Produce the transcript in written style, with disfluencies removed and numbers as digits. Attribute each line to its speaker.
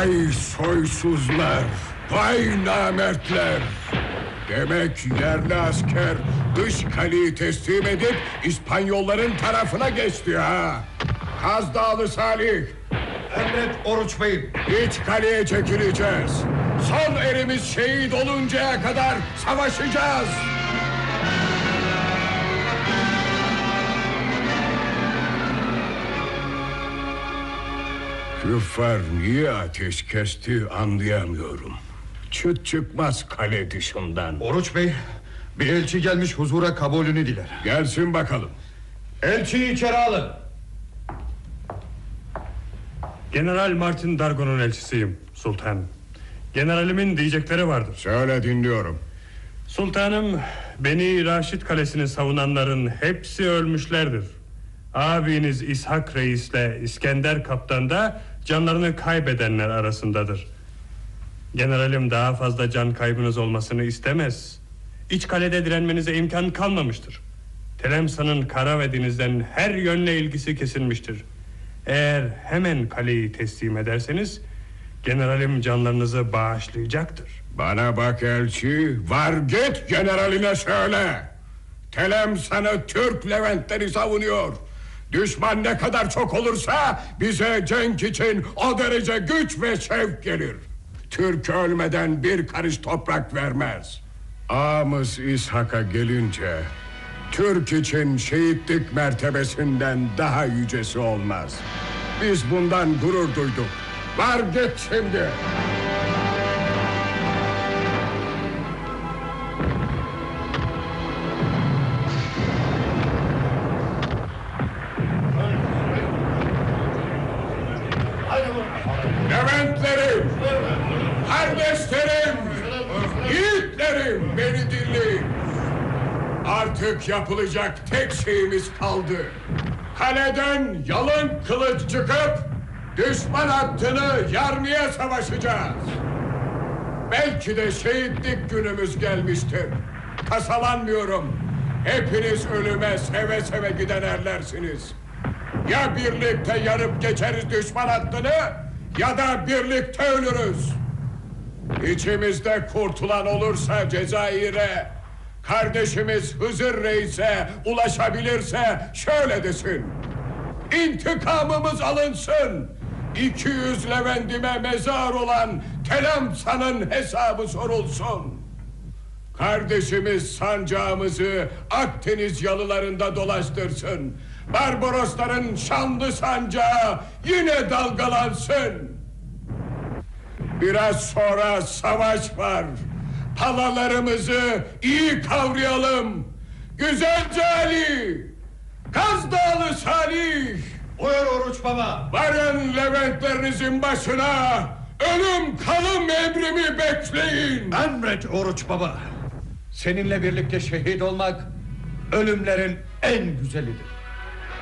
Speaker 1: Vay soysuzlar, vay namertler! Demek yerli asker dış kaleyi teslim edip İspanyolların tarafına geçti ha! Kaz Dağlı Salih!
Speaker 2: Emret Oruç Bey'im.
Speaker 1: İç kaleye çekileceğiz. Son erimiz şehit oluncaya kadar savaşacağız. Küffar niye ateş kesti anlayamıyorum. Çıt çıkmaz kale dışından.
Speaker 2: Oruç Bey, bir elçi gelmiş, huzura kabulünü diler.
Speaker 1: Gelsin bakalım.
Speaker 2: Elçiyi içeri alın.
Speaker 3: General Martin Dargo'nun elçisiyim sultan. Generalimin diyecekleri vardır.
Speaker 1: Söyle, dinliyorum.
Speaker 3: Sultanım, Beni Raşid Kalesi'ni savunanların hepsi ölmüşlerdir. Abiniz İshak Reis'le İskender Kaptan da canlarını kaybedenler arasındadır. Generalim daha fazla can kaybınız olmasını istemez. İç kalede direnmenize imkan kalmamıştır. Tlemsan'ın kara ve denizden her yönle ilgisi kesilmiştir. Eğer hemen kaleyi teslim ederseniz generalim canlarınızı bağışlayacaktır.
Speaker 1: Bana bak elçi, var git generaline söyle. Tlemsan'ı Türk Leventleri savunuyor. Düşman ne kadar çok olursa bize cenk için o derece güç ve şevk gelir. Türk ölmeden bir karış toprak vermez. Ağamız İshak'a gelince Türk için şehitlik mertebesinden daha yücesi olmaz. Biz bundan gurur duyduk. Var git şimdi. Leventlerim, kardeşlerim, yiğitlerim, beni dinleyin. Artık yapılacak tek şeyimiz kaldı. Kaleden yalın kılıç çıkıp düşman hattını yarmaya savaşacağız. Belki de şehitlik günümüz gelmiştir. Tasalanmıyorum. Hepiniz ölüme seve seve giden erlersiniz. Ya birlikte yarıp geçeriz düşman hattını, ya da birlikte ölürüz. İçimizde kurtulan olursa Cezayir'e, kardeşimiz Hızır Reis'e ulaşabilirse şöyle desin: İntikamımız alınsın. 200 Leventime mezar olan Tlemsan'ın hesabı sorulsun. Kardeşimiz sancağımızı Akdeniz yalılarında dolaştırsın. Barbarosların şanlı sancağı yine dalgalansın. Biraz sonra savaş var. Palalarımızı iyi kavrayalım. Güzelce Ali, Kaz Dağlı Salih.
Speaker 2: Buyur Oruç Baba.
Speaker 1: Varın Leventlerinizin başına. Ölüm kalım emrimi bekleyin.
Speaker 2: Emret Oruç Baba. Seninle birlikte şehit olmak ölümlerin en güzelidir.